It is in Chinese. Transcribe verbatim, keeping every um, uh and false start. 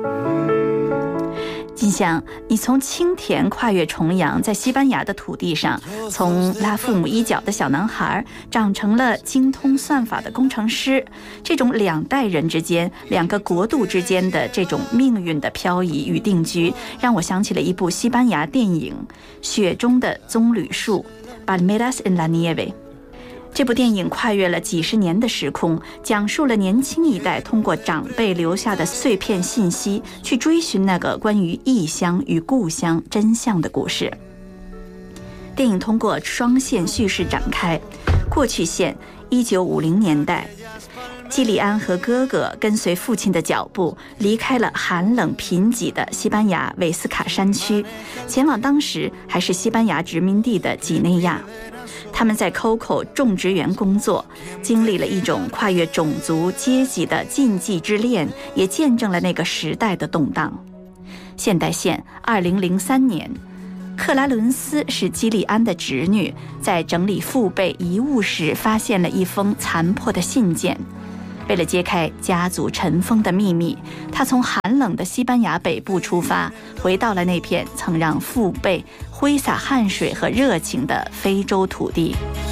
金香，你从青田跨越重洋，在西班牙的土地上，从拉父母衣角的小男孩长成了精通算法的工程师。这种两代人之间、两个国度之间的这种命运的漂移与定居，让我想起了一部西班牙电影《雪中的棕榈树》（Palmeras en la Nieve）。这部电影跨越了几十年的时空，讲述了年轻一代通过长辈留下的碎片信息，去追寻那个关于异乡与故乡真相的故事。电影通过双线叙事展开，过去线一九五零年代，基里安和哥哥跟随父亲的脚步，离开了寒冷贫瘠的西班牙韦斯卡山区，前往当时还是西班牙殖民地的几内亚。他们在 Coco 种植园工作，经历了一种跨越种族阶级的禁忌之恋，也见证了那个时代的动荡。现代线二零零三年，克拉伦斯是基利安的侄女，在整理父辈遗物时发现了一封残破的信件。为了揭开家族尘封的秘密，他从寒冷的西班牙北部出发，回到了那片曾让父辈挥洒汗水和热情的非洲土地。